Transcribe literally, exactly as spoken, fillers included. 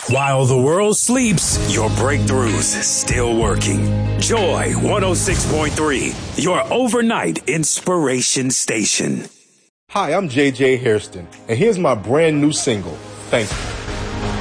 While the world sleeps, your breakthroughs still working. Joy one oh six point three, your overnight inspiration station. Hi, I'm J J Hairston, and here's my brand new single, Thank You.